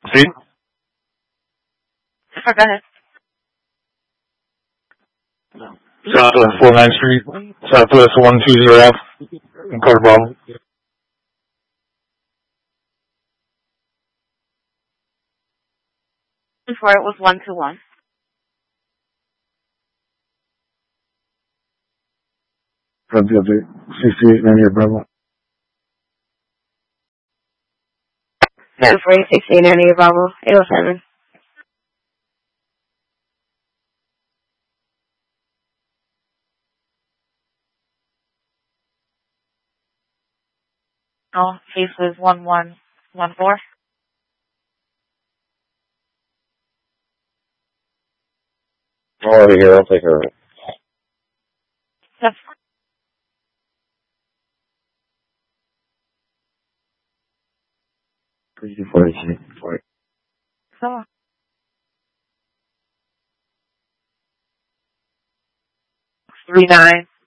See? Oh, go ahead. Southwest 49th Street, Southwest 120F, in Carter Bravo. Before it was 121. From the update, 6898 Bravo. 6898 Bravo, 807. Oh, case was 1114. Over here, I'll take care of it. Yes. Come on. Three nine.